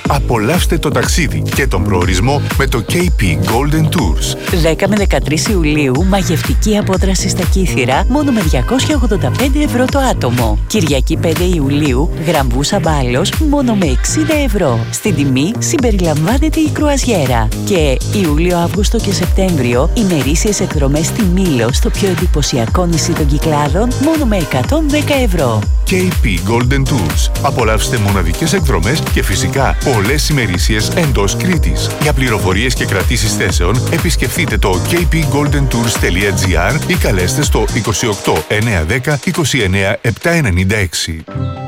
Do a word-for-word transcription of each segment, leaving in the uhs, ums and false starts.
Απολαύστε το ταξίδι και τον προορισμό με το κέι πι Golden Tours. δέκα με δεκατρείς Ιουλίου, μαγευτική απόδραση στα Κύθυρα, μόνο με διακόσια ογδόντα πέντε ευρώ το άτομο. Κυριακή πέντε Ιουλίου, Γραμβούσα Μπάλος, μόνο με εξήντα ευρώ. Στην τιμή συμπεριλαμβάνεται η κρουαζιέρα. Και Ιούλιο, Αύγουστο και Σεπτέμβριο, ημερήσιες εκδρομές στη Μήλο, στο πιο εντυπωσιακό νησί των Κυκλάδων, μόνο με εκατόν δέκα ευρώ. κέι πι Golden Tours. Απολαύστε μοναδικές εκδρομές και φυσικά πολλές ημερήσιες εντός Κρήτης. Για πληροφορίες και κρατήσεις θέσεων, επισκεφτείτε το κέι πι γκόλντεν τουρς τελεία τζι άρ ή καλέστε στο είκοσι οκτώ εννιακόσια δέκα είκοσι εννέα επτακόσια ενενήντα έξι.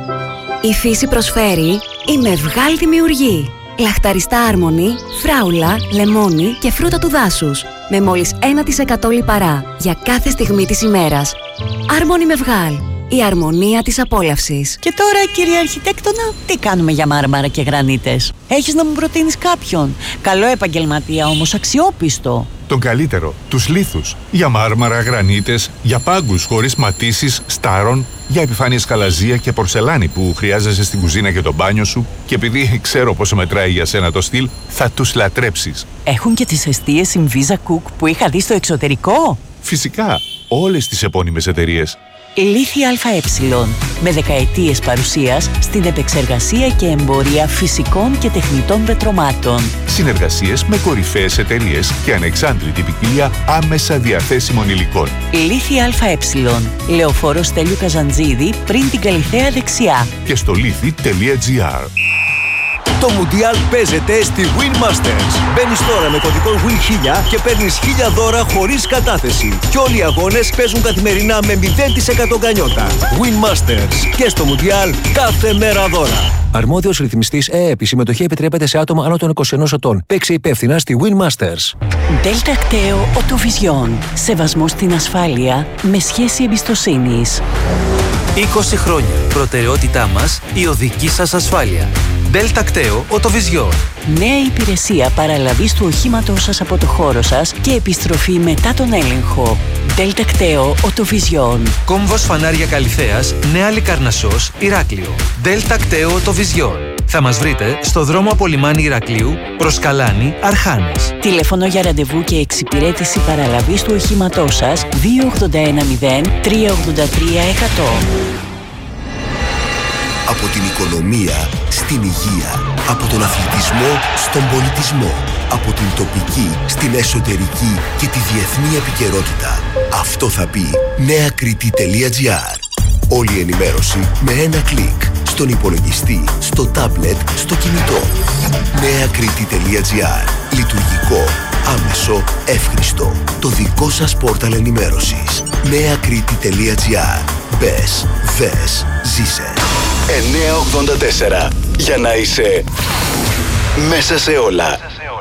Η φύση προσφέρει η Μευγάλ Δημιουργή. Λαχταριστά άρμονη, φράουλα, λεμόνι και φρούτα του δάσους. Με μόλις ένα τοις εκατό λιπαρά για κάθε στιγμή της ημέρας. Άρμονη Μευγάλ. Η αρμονία της απόλαυσης. Και τώρα, κύριε Αρχιτέκτονα, τι κάνουμε για μάρμαρα και γρανίτες? Έχεις να μου προτείνεις κάποιον? Καλό επαγγελματία όμως, αξιόπιστο. Τον καλύτερο, τους λίθους. Για μάρμαρα, γρανίτες, για πάγκους χωρίς ματίσεις, στάρων, για επιφάνειες καλαζία και πορσελάνη που χρειάζεσαι στην κουζίνα και το μπάνιο σου. Και επειδή ξέρω πόσο μετράει για σένα το στυλ, θα τους λατρέψεις. Έχουν και τις εστίες Inviza Cook που είχα δει στο εξωτερικό. Φυσικά, όλες τις επώνυμες εταιρείες. Λίθη ΑΕ, με δεκαετίες παρουσίας στην επεξεργασία και εμπορία φυσικών και τεχνητών πετρωμάτων. Συνεργασίες με κορυφαίες εταιρείες και ανεξάντλητη ποικιλία άμεσα διαθέσιμων υλικών. Λίθη ΑΕ, Λεωφόρο Στέλιου Καζαντζίδη, πριν την Καλιθέα δεξιά. Και στο λίθη τελεία τζι άρ. Το Μουντιάλ παίζεται στη Win Masters. Μπαίνεις τώρα με κωδικό Win χίλια και παίρνεις χίλια δώρα χωρίς κατάθεση. Και όλοι οι αγώνες παίζουν καθημερινά με μηδέν τοις εκατό γκανιότα. Win Masters. Και στο Μουντιάλ κάθε μέρα δώρα. Αρμόδιος ρυθμιστής ΕΕΠ. Η συμμετοχή επιτρέπεται σε άτομα άνω των είκοσι ενός ετών. Παίξε υπεύθυνα στη Win Masters. Delta Κταίο Οτοβιζιόν. Σεβασμό στην ασφάλεια με σχέση εμπιστοσύνης. είκοσι χρόνια. Προτεραιότητά μας η οδική σας ασφάλεια. Delta Κταίο Οτοβιζιόν. Νέα υπηρεσία παραλαβής του οχήματός σας από το χώρο σας και επιστροφή μετά τον έλεγχο. Delta Κταίο Οτοβιζιόν. Κόμβος Φανάρια Καλιθέας, Νέα Λικαρνασσός, Ηράκλειο. Delta Κταίο Οτοβιζιόν. Θα μας βρείτε στο δρόμο από λιμάνι Ηρακλείου προς Καλάνη, Αρχάνες. Τηλέφωνο για ραντεβού και εξυπηρέτηση παραλαβής του οχήματός σας δύο ογδόντα ένα μηδέν τρία ογδόντα τρία εκατό. Από την οικονομία στην υγεία, από τον αθλητισμό στον πολιτισμό, από την τοπική στην εσωτερική και τη διεθνή επικαιρότητα. Αυτό θα πει νέα κρήτη τελεία τζι άρ. Όλη η ενημέρωση με ένα κλικ. Στον υπολογιστή, στο τάμπλετ, στο κινητό. νέα κρήτη τελεία τζι άρ. Λειτουργικό, άμεσο, εύχριστο. Το δικό σας πόρταλ ενημέρωσης. νέα κρήτη τελεία τζι άρ. Μπες, δες, ζήσε. εννιακόσια ογδόντα τέσσερα. Για να είσαι μέσα σε όλα.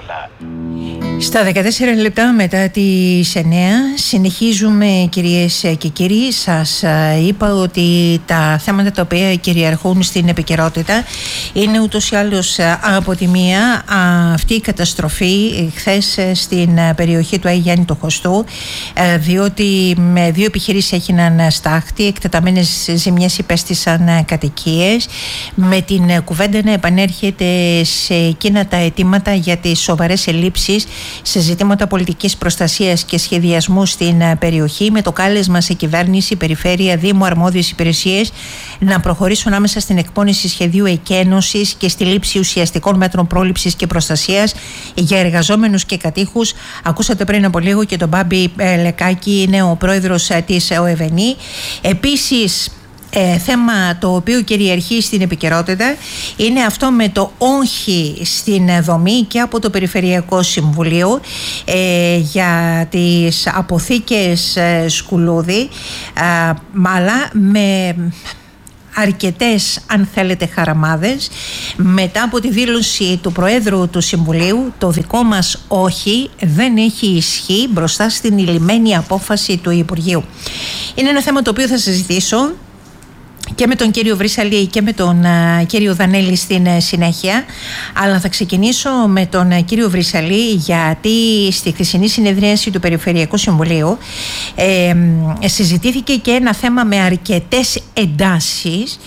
Στα δεκατέσσερα λεπτά μετά τις εννέα συνεχίζουμε, κυρίες και κύριοι. Σας είπα ότι τα θέματα τα οποία κυριαρχούν στην επικαιρότητα είναι ούτως ή άλλως από τη μία αυτή η καταστροφή χθες στην περιοχή του Αγίου Γιάννη του Χωστού, διότι με δύο επιχειρήσεις έγιναν στάχτη, εκτεταμένες ζημιές υπέστησαν κατοικίες, με την κουβέντα να επανέρχεται σε εκείνα τα αιτήματα για τις σοβαρές ελλείψεις σε ζητήματα πολιτικής προστασίας και σχεδιασμού στην περιοχή, με το κάλεσμα σε κυβέρνηση, περιφέρεια, δήμο, αρμόδιες υπηρεσίες να προχωρήσουν άμεσα στην εκπόνηση σχεδίου εκένωσης και στη λήψη ουσιαστικών μέτρων πρόληψης και προστασίας για εργαζόμενους και κατοίκους. Ακούσατε πριν από λίγο και τον Μπάμπη Λεκάκη, είναι ο πρόεδρος της ΟΕΒΕΝΗ. Επίσης, Ε, θέμα το οποίο κυριαρχεί στην επικαιρότητα είναι αυτό με το όχι στην δομή και από το Περιφερειακό Συμβουλίο ε, για τις αποθήκες ε, Σκουλούδη, ε, αλλά με αρκετές, αν θέλετε, χαραμάδες. Μετά από τη δήλωση του Προέδρου του Συμβουλίου, το δικό μας όχι δεν έχει ισχύ μπροστά στην ηλυμένη απόφαση του Υπουργείου. Είναι ένα θέμα το οποίο θα συζητήσω και με τον κύριο Βρύσαλη και με τον uh, κύριο Δανέλη στην uh, συνέχεια, αλλά θα ξεκινήσω με τον uh, κύριο Βρύσαλη, γιατί στη χθεσινή συνεδρίαση του Περιφερειακού Συμβουλίου ε, συζητήθηκε και ένα θέμα με αρκετές εντάσεις,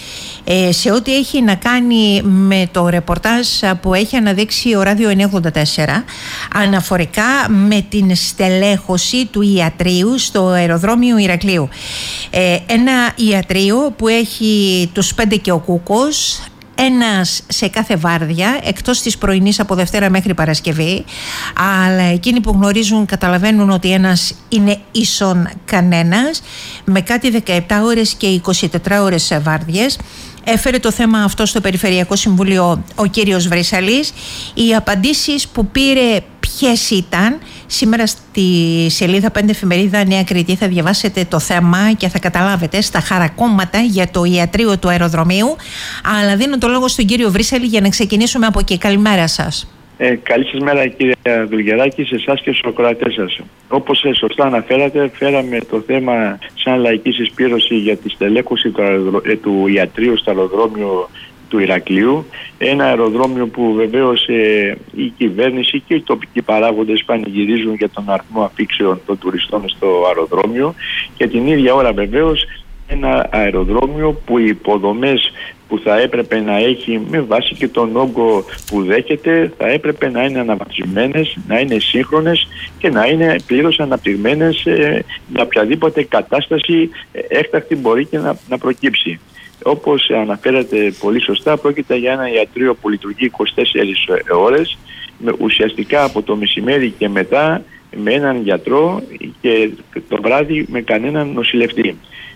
ε, σε ό,τι έχει να κάνει με το ρεπορτάζ που έχει αναδείξει ο Ράδιο εννιακόσια ογδόντα τέσσερα αναφορικά με την στελέχωση του ιατρείου στο αεροδρόμιο Ηρακλείου. Ε, ένα ιατρείο που έχει τους πέντε και ο Κούκος, ένας σε κάθε βάρδια, εκτός της πρωινής από Δευτέρα μέχρι Παρασκευή, αλλά εκείνοι που γνωρίζουν καταλαβαίνουν ότι ένας είναι ίσον κανένας, με κάτι δεκαεπτά ώρες και εικοσιτετράωρες βάρδιες. Έφερε το θέμα αυτό στο Περιφερειακό Συμβούλιο ο κύριος Βρύσαλης. Οι απαντήσεις που πήρε ποιες ήταν? Σήμερα στη σελίδα πέντε εφημερίδα Νέα Κρήτη θα διαβάσετε το θέμα και θα καταλάβετε στα χαρακόμματα για το ιατρείο του αεροδρομίου. Αλλά δίνω το λόγο στον κύριο Βρύσαλη για να ξεκινήσουμε από εκεί. Καλημέρα σας. Ε, καλή σας μέρα κύριε Δουλγεράκη, σε εσάς και στους ακροατές σας. Όπως ε, σωστά αναφέρατε, φέραμε το θέμα σαν λαϊκή συσπήρωση για τη στελέχωση του, αεροδρο... ε, του ιατρείου στο αεροδρόμιο του Ηρακλείου. Ένα αεροδρόμιο που βεβαίως ε, η κυβέρνηση και οι τοπικοί παράγοντες πανηγυρίζουν για τον αριθμό αφήξεων των τουριστών στο αεροδρόμιο, και την ίδια ώρα βεβαίως ένα αεροδρόμιο που οι υποδομές που θα έπρεπε να έχει με βάση και τον όγκο που δέχεται θα έπρεπε να είναι αναβαθμισμένες, να είναι σύγχρονες και να είναι πλήρως αναπτυγμένες ε, για οποιαδήποτε κατάσταση ε, έκτακτη μπορεί και να, να προκύψει. Όπως αναφέρατε πολύ σωστά, πρόκειται για ένα ιατρείο που λειτουργεί είκοσι τέσσερις ώρες, με, ουσιαστικά από το μεσημέρι και μετά με έναν γιατρό και το βράδυ με κανέναν νοσηλευτή.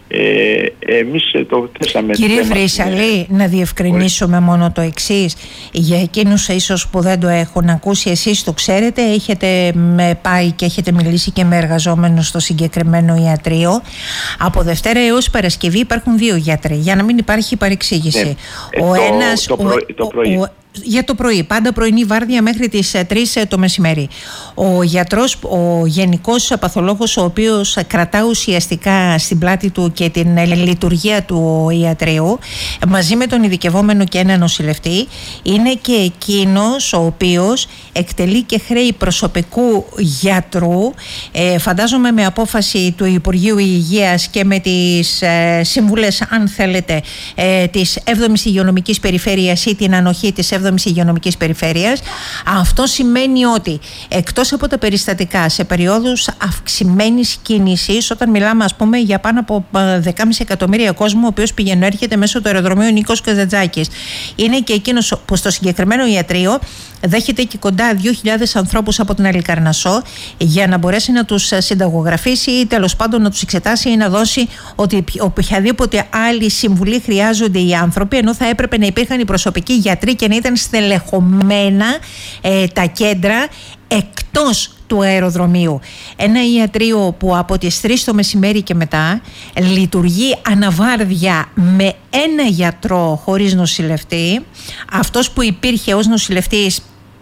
Ε, εμείς το θέσαμε. Κύριε Βρύσαλη, να διευκρινίσουμε Ωραία. μόνο το εξής. Για εκείνους ίσως που δεν το έχουν ακούσει, εσείς το ξέρετε, έχετε με πάει και έχετε μιλήσει και με εργαζόμενους στο συγκεκριμένο ιατρείο. Από Δευτέρα έως Παρασκευή υπάρχουν δύο γιατροί, για να μην υπάρχει παρεξήγηση. Ναι. Ο ε, ένας, το, το, πρωί, το πρωί. Ο, ο, για το πρωί, πάντα πρωινή βάρδια μέχρι τις τρεις το μεσημέρι. Ο γιατρός, ο γενικός παθολόγος, ο οποίος κρατά ουσιαστικά στην πλάτη του και την λειτουργία του ιατρείου, μαζί με τον ειδικευόμενο και ένα νοσηλευτή, είναι και εκείνος ο οποίος εκτελεί και χρέη προσωπικού γιατρού, ε, φαντάζομαι με απόφαση του Υπουργείου Υγείας και με τις ε, σύμβουλες, αν θέλετε, ε, της έβδομης Υγειονομικής Περιφέρειας ή την ανοχή της έβδομης Υγειονομικής Περιφέρειας. Αυτό σημαίνει ότι εκτός από τα περιστατικά, σε περιόδους αυξημένης κίνησης, όταν μιλάμε ας πούμε για πάνω από δεκάμισι εκατομμύρια κόσμο ο οποίος πηγαίνει έρχεται μέσω του αεροδρομίου Νίκος Καζαντζάκης, είναι και εκείνος που στο συγκεκριμένο ιατρείο δέχεται και κοντά δύο χιλιάδες ανθρώπους από την Αλικαρνασσό, για να μπορέσει να τους συνταγογραφήσει ή τέλος πάντων να τους εξετάσει ή να δώσει ότι οποιαδήποτε άλλη συμβουλή χρειάζονται οι άνθρωποι, ενώ θα έπρεπε να υπήρχαν οι προσωπικοί γιατροί και να ήταν στελεχωμένα ε, τα κέντρα εκτός του αεροδρομίου. Ένα ιατρείο που από τις τρεις το μεσημέρι και μετά λειτουργεί αναβάρδια με ένα γιατρό χωρίς νοσηλευτή. Αυτός που υπήρχε ως νοσηλευτής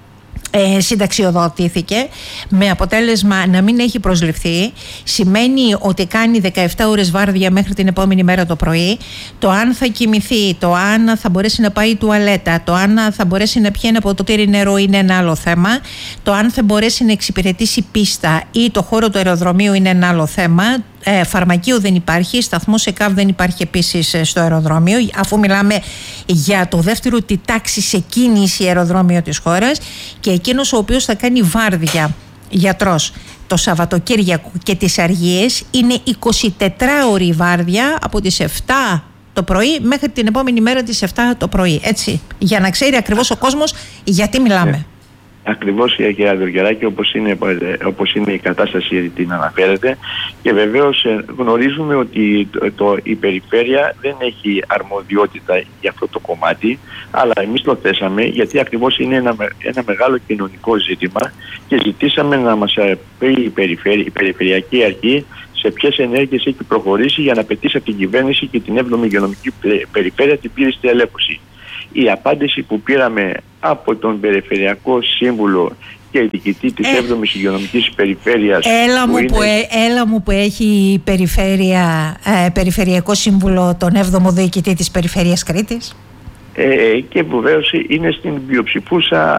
Ε, συνταξιοδοτήθηκε, με αποτέλεσμα να μην έχει προσληφθεί. Σημαίνει ότι κάνει δεκαεπτά ώρες βάρδια μέχρι την επόμενη μέρα το πρωί. Το αν θα κοιμηθεί, το αν θα μπορέσει να πάει τουαλέτα, το αν θα μπορέσει να πιει ένα ποτήρι νερό είναι ένα άλλο θέμα. Το αν θα μπορέσει να εξυπηρετήσει πίστα ή το χώρο του αεροδρομίου είναι ένα άλλο θέμα. Ε, φαρμακείο δεν υπάρχει, σταθμός ΕΚΑΒ δεν υπάρχει επίσης στο αεροδρόμιο, αφού μιλάμε για το δεύτερο τη τάξη σε κίνηση αεροδρόμιο της χώρας, και εκείνος ο οποίος θα κάνει βάρδια γιατρός το Σαββατοκύριακο και τις αργίες είναι εικοσιτετράωρη βάρδια από τις επτά το πρωί μέχρι την επόμενη μέρα τις επτά το πρωί, έτσι, για να ξέρει ακριβώς ο κόσμος γιατί μιλάμε. Ακριβώς, κύριε Δουλγεράκη, όπως είναι, όπως είναι η κατάσταση την αναφέρεται, και βεβαίως γνωρίζουμε ότι το, το, η περιφέρεια δεν έχει αρμοδιότητα για αυτό το κομμάτι, αλλά εμείς το θέσαμε γιατί ακριβώς είναι ένα, ένα μεγάλο κοινωνικό ζήτημα και ζητήσαμε να μας πει η, περιφέρεια, η Περιφερειακή Αρχή σε ποιες ενέργειες έχει προχωρήσει για να πετύσει από την κυβέρνηση και την έβδομη Υγειονομική Περιφέρεια την πλήρη στελέχωση. Η απάντηση που πήραμε από τον Περιφερειακό Σύμβουλο και διοικητή της ε, έβδομης Υγειονομικής Περιφέρειας, έλα μου, που, είναι... που, έλα μου που έχει η περιφέρεια, ε, Περιφερειακό Σύμβουλο, τον έβδομο διοικητή της Περιφέρειας Κρήτης. Ε, και βεβαίως είναι στην πλειοψηφούσα